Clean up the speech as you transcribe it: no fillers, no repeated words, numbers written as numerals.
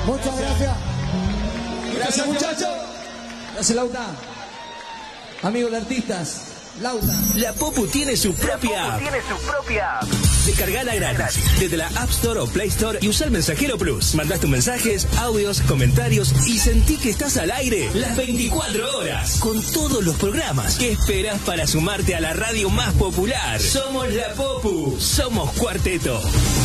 Muchas gracias. Gracias, muchachos. Gracias, Lauta. Amigos de artistas, Lauta. La Popu tiene su propia app. Descargala gratis desde la App Store o Play Store y usa el Mensajero Plus. Mandás tus mensajes, audios, comentarios y sentí que estás al aire las 24 horas con todos los programas. ¿Qué esperas para sumarte a la radio más popular? Somos la Popu, somos Cuarteto.